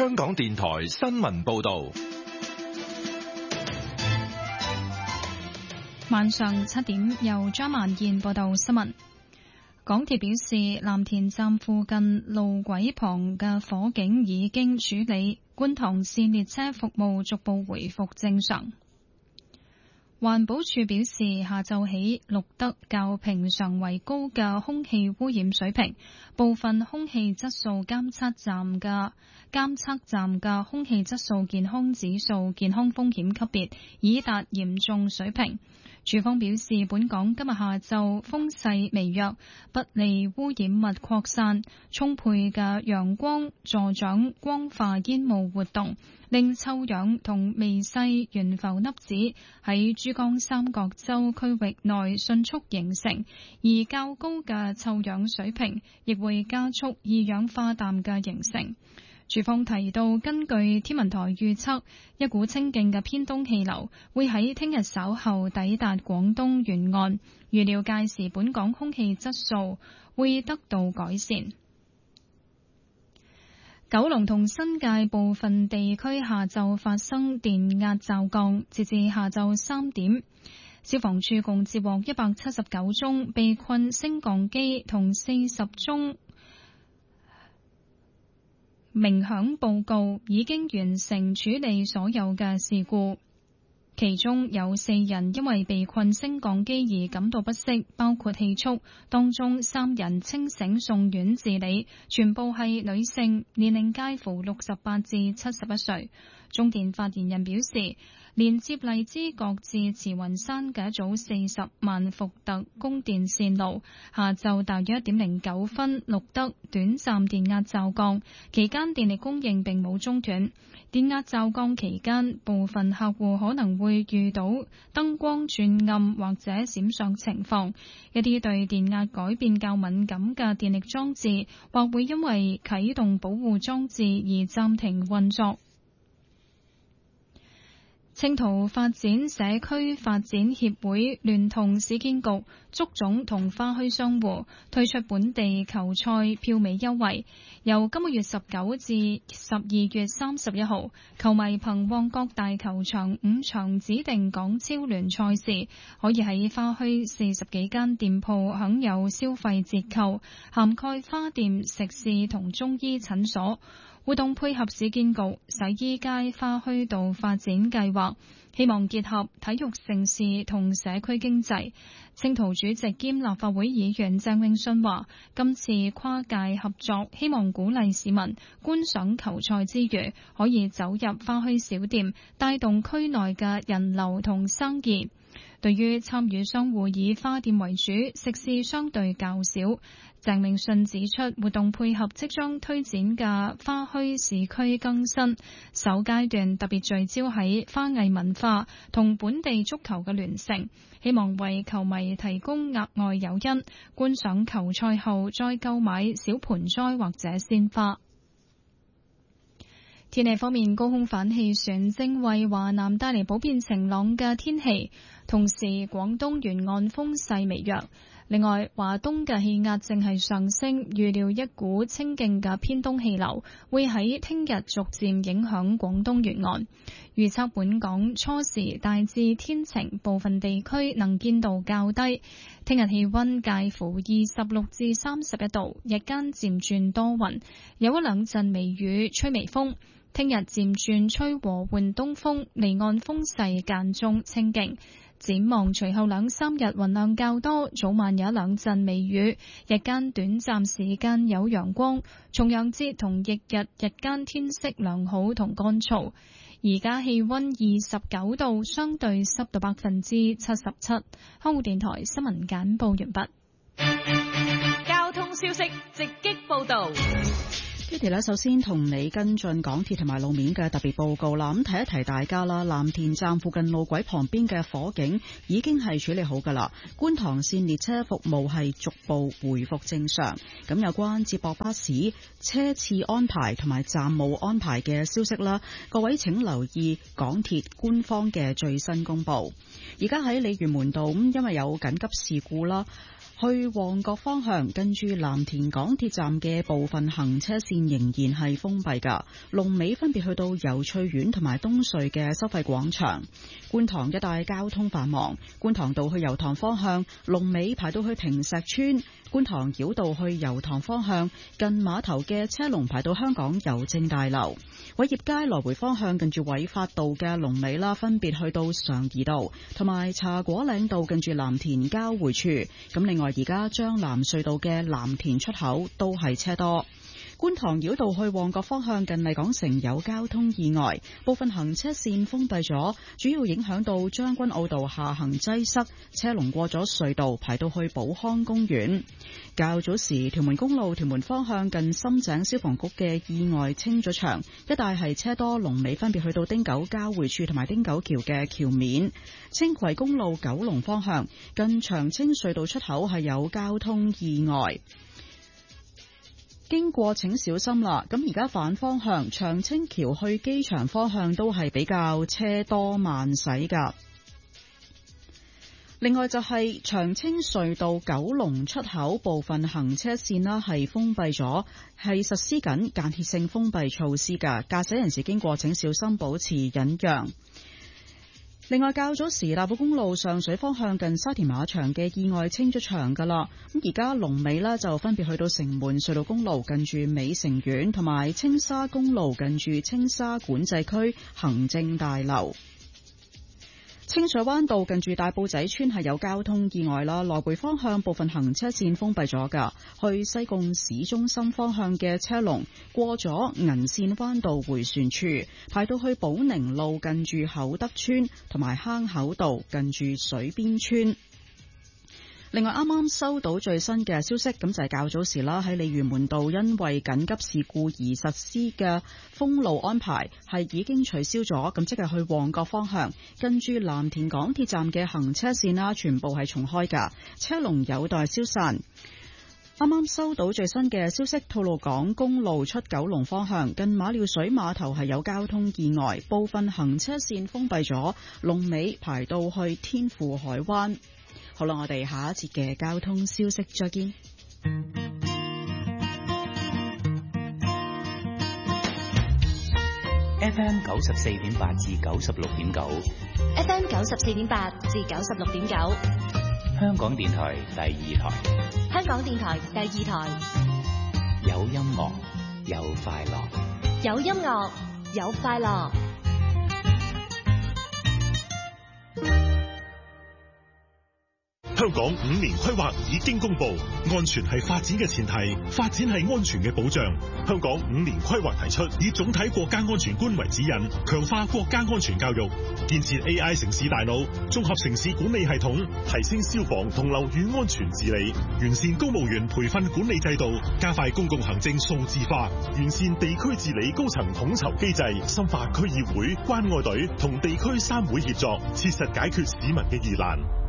香港電台新聞報道。 晚上7點，由張曼燕報道新聞。港鐵表示，藍田站附近路軌旁嘅火警已經處理，觀塘綫列車服務逐步回復正常。環保署表示，下晝起錄得較平常為高嘅空氣污染水平，部分空氣質素監測站嘅空氣質素健康指數健康風險級別已達嚴重水平。署方表示，本港今日下晝風勢微弱，不利污染物擴散，充沛嘅陽光助長光化煙霧活動，令臭氧同微細懸浮粒子喺珠江三角洲區域內迅速形成，而較高嘅臭氧水平亦會加速二氧化氮嘅形成。署方提到，根據天文台預測，一股清勁嘅偏東氣流會喺聽日稍後抵達廣東沿岸，預料屆時本港空氣質素會得到改善。九龍同新界部分地區下晝發生電壓驟降，截至下晝3點，消防處共接獲179宗被困升降機同40宗鳴響報告，已經完成處理所有嘅事故。其中有4人因為被困升降機而感到不適，包括氣促，當中3人清醒送院治理，全部係女性，年齡介乎68至71歲。中電發言人表示，連接荔枝角至慈雲山嘅一組40萬伏特供電線路，下晝大約1點09分錄得短暫電壓驟降，期間電力供應並冇中斷。電壓驟降期間，部分客戶可能會遇到燈光轉暗或者閃爍情況，一啲對電壓改變較敏感嘅電力裝置，或會因為啟動保護裝置而暫停運作。青桃發展社區發展協會聯同市建局、足總同花墟商戶推出本地球賽票尾優惠，由今個月19至12月31號，球迷憑旺角大球場5場指定港超聯賽事，可以喺花墟40幾間店鋪享有消費折扣，涵蓋花店、食肆同中醫診所。活動配合市建局洗衣街花墟道發展計劃，希望結合體育盛事同社區經濟。青桃主席兼立法會議員鄭永信話，今次跨界合作，希望鼓勵市民觀賞球賽之餘，可以走入花墟小店，帶動區內嘅人流同生意。對於參與商戶以花店為主，食肆相對較少。鄭明信指出，活動配合即將推展嘅花墟市區更新，首階段特別聚焦喺花藝文化同本地足球嘅聯乘，希望為球迷提供額外誘因，觀賞球賽後再購買小盆栽或者鮮花。天氣方面，高空反氣旋正為華南帶嚟普遍晴朗嘅天氣，同時廣東沿岸風勢微弱。另外，華東嘅氣壓正係上升，預料一股清勁嘅偏東氣流會喺聽日逐漸影響廣東沿岸。預測本港初時大致天晴，部分地區能見度較低。聽日氣溫介乎26至31度，日間漸轉多雲，有一兩陣微雨，吹微風。聽日漸轉吹和緩東風，離岸風勢間中清勁。展望隨後2-3日雲量較多，早晚有一兩陣微雨，日間短暫時間有陽光。重陽節同翌日日間天色良好同乾燥。而家氣溫29度，相對濕度77%。香港電台新聞簡報完畢。 交通消息直擊報道。 Kitty 咧，首先同你跟進港鐵同埋路面嘅特別報告啦。咁提一提大家啦，藍田站附近路軌旁邊嘅火警已經係處理好噶啦。觀塘線列車服務係逐步回復正常。咁有關接駁巴士車次安排同埋站務安排嘅消息啦，各位請留意港鐵官方嘅最新公布。而家喺鯉魚門道，因為有緊急事故啦。 去旺角方向，跟住藍田港鐵站嘅部分行車線仍然係封閉㗎。龍尾分別去到油翠苑同埋東隧嘅收費廣場。觀塘一帶交通繁忙，觀塘道去油塘方向，龍尾排到去坪石村。觀塘繞道去油塘方向，近碼頭嘅車龍排到香港郵政大樓。偉業街來回方向，近住偉發道嘅龍尾啦，分別去到常怡道同埋茶果嶺道，近住藍田交匯處。咁另外而家將藍隧道嘅藍田出口都係車多。觀塘繞道去旺角方向，近麗港城有交通意外，部分行車線封閉咗，主要影響到將軍澳道下行擠塞，車龍過咗隧道排到去寶康公園。較早時屯門公路屯門方向，近深井消防局嘅意外清咗場，一帶係車多，龍尾分別去到汀九交匯處同埋汀九橋嘅橋面。青葵公路九龍方向，近長青隧道出口係有交通意外，經過請小心啦。咁而家反方向長青橋去機場方向都係比較車多慢駛㗎。另外就係長青隧道九龍出口部分行車線啦，係封閉咗，係實施緊間歇性封閉措施㗎。駕駛人士經過請小心，保持忍讓。另外較早時大埔公路上水方向近沙田馬場嘅意外清咗場㗎啦，咁而家龍尾呢就分別去到城門隧道公路近住美城苑同埋青沙公路近住青沙管制區行政大樓。清水灣道近住大埔仔村係有交通意外啦，來回方向部分行車線封閉咗㗎。去西貢市中心方向嘅車龍過咗銀線灣道迴旋處，排到去寶寧路近住厚德村同埋坑口道近住水邊村。另外啱啱收到最新嘅消息，咁就係較早時啦，喺鯉魚門道因為緊急事故而實施嘅封路安排係已經取消咗，咁即係去旺角方向跟住藍田港鐵站嘅行車線啦，全部係重開㗎，車龍有待消散。啱啱收到最新嘅消息，吐露港公路出九龍方向近馬料水碼頭係有交通意外，部分行車線封閉咗，龍尾排到去天富海灣。好啦，我哋下一節嘅交通消息再見。 FM 94.8至96.9 FM 94.8至96.9， 香港電台第二台。 香港電台第二台， 有音樂，有快樂， 有音樂，有快樂。 香港5年規劃已經公布，安全係發展嘅前提，發展係安全嘅保障。香港5年規劃提出，以總體國家安全觀為指引，強化國家安全教育，建設 AI 城市大腦，綜合城市管理系統，提升消防同樓宇安全治理，完善公務員培訓管理制度，加快公共行政數字化，完善地區治理高層統籌機制，深化區議會、關愛隊同地區3會協作，切實解決市民嘅疑難。